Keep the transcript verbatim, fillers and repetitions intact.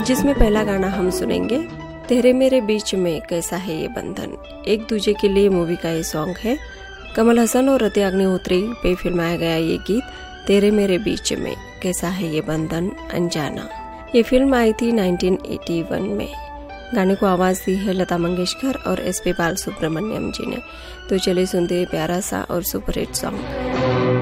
जिसमें पहला गाना हम सुनेंगे तेरे मेरे बीच में कैसा है ये बंधन। एक दूजे के लिए मूवी का ये सॉन्ग है। कमल हसन और रति अग्निहोत्री पे फिल्माया गया ये गीत तेरे मेरे बीच में कैसा है ये बंधन अनजाना। ये फिल्म आई थी उन्नीस सौ इक्यासी में। गाने को आवाज दी है लता मंगेशकर और एस पी बालसुब्रमण्यम जी ने। तो चलिए सुनते प्यारा सा और सुपरहिट सॉन्ग।